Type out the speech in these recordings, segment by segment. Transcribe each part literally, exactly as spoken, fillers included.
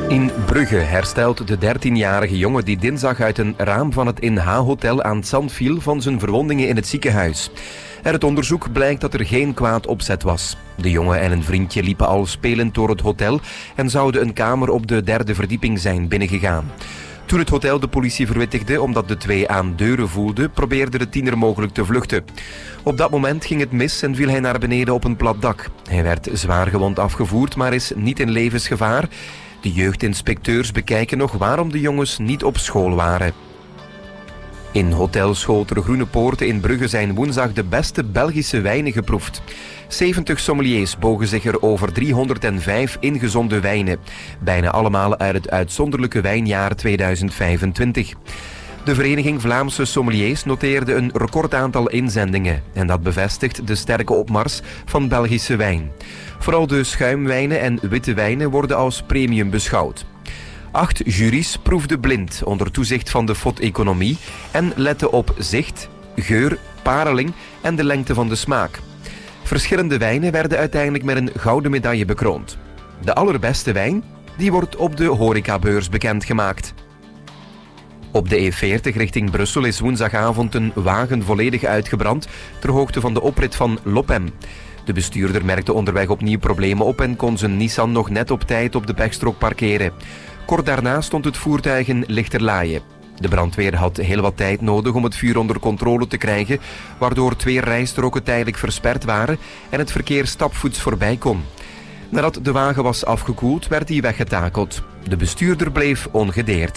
In Brugge herstelt de dertienjarige jongen die dinsdag uit een raam van het In Ha-hotel aan het zand viel van zijn verwondingen in het ziekenhuis. Uit het onderzoek blijkt dat er geen kwaad opzet was. De jongen en een vriendje liepen al spelend door het hotel en zouden een kamer op de derde verdieping zijn binnengegaan. Toen het hotel de politie verwittigde omdat de twee aan deuren voelden, probeerde de tiener mogelijk te vluchten. Op dat moment ging het mis en viel hij naar beneden op een plat dak. Hij werd zwaargewond afgevoerd, maar is niet in levensgevaar. De jeugdinspecteurs bekijken nog waarom de jongens niet op school waren. In Hotel Schoolter Groene Poorten in Brugge zijn woensdag de beste Belgische wijnen geproefd. zeventig sommeliers bogen zich er over driehonderdvijf ingezonden wijnen. Bijna allemaal uit het uitzonderlijke wijnjaar tweeduizend vijfentwintig. De Vereniging Vlaamse Sommeliers noteerde een recordaantal inzendingen. En dat bevestigt de sterke opmars van Belgische wijn. Vooral de schuimwijnen en witte wijnen worden als premium beschouwd. Acht juries proefden blind onder toezicht van de F O D-economie en letten op zicht, geur, pareling en de lengte van de smaak. Verschillende wijnen werden uiteindelijk met een gouden medaille bekroond. De allerbeste wijn, die wordt op de horecabeurs bekendgemaakt. Op de E veertig richting Brussel is woensdagavond een wagen volledig uitgebrand ter hoogte van de oprit van Lopem. De bestuurder merkte onderweg opnieuw problemen op en kon zijn Nissan nog net op tijd op de pechstrook parkeren. Kort daarna stond het voertuig in Lichterlaaie. De brandweer had heel wat tijd nodig om het vuur onder controle te krijgen, waardoor twee rijstroken tijdelijk versperd waren en het verkeer stapvoets voorbij kon. Nadat de wagen was afgekoeld, werd hij weggetakeld. De bestuurder bleef ongedeerd.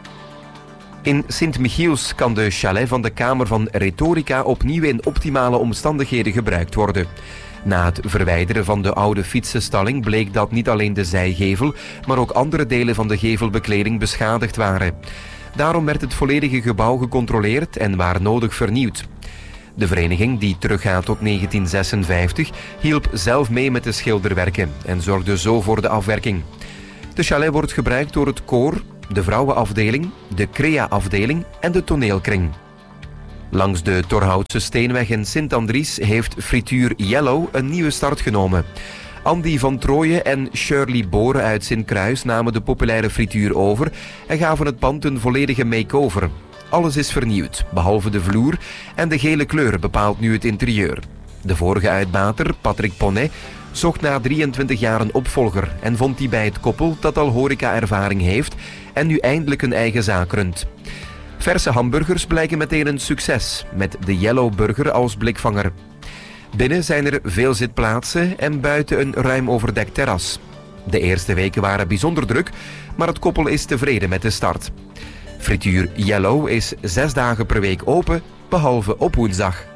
In Sint-Michiels kan de chalet van de Kamer van Retorica opnieuw in optimale omstandigheden gebruikt worden. Na het verwijderen van de oude fietsenstalling bleek dat niet alleen de zijgevel, maar ook andere delen van de gevelbekleding beschadigd waren. Daarom werd het volledige gebouw gecontroleerd en waar nodig vernieuwd. De vereniging, die teruggaat tot negentien zesenvijftig, hielp zelf mee met de schilderwerken en zorgde zo voor de afwerking. De chalet wordt gebruikt door het koor, de vrouwenafdeling, de crea-afdeling en de toneelkring. Langs de Torhoutse Steenweg in Sint-Andries heeft Frituur Yellow een nieuwe start genomen. Andy van Trooijen en Shirley Boren uit Sint-Kruis namen de populaire frituur over en gaven het pand een volledige make-over. Alles is vernieuwd, behalve de vloer en de gele kleur bepaalt nu het interieur. De vorige uitbater, Patrick Ponnet, zocht na drieëntwintig jaar een opvolger en vond die bij het koppel dat al horeca-ervaring heeft en nu eindelijk een eigen zaak runt. Verse hamburgers blijken meteen een succes, met de Yellow Burger als blikvanger. Binnen zijn er veel zitplaatsen en buiten een ruim overdekt terras. De eerste weken waren bijzonder druk, maar het koppel is tevreden met de start. Frituur Yellow is zes dagen per week open, behalve op woensdag.